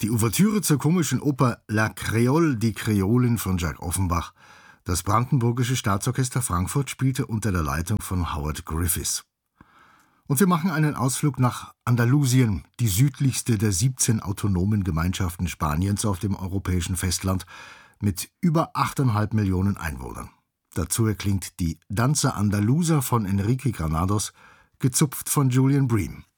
Die Ouvertüre zur komischen Oper La Créole, die Kreolin von Jacques Offenbach. Das Brandenburgische Staatsorchester Frankfurt spielte unter der Leitung von Howard Griffiths. Und wir machen einen Ausflug nach Andalusien, die südlichste der 17 autonomen Gemeinschaften Spaniens auf dem europäischen Festland, mit über 8,5 Millionen Einwohnern. Dazu erklingt die Danza Andalusa von Enrique Granados, gezupft von Julian Bream.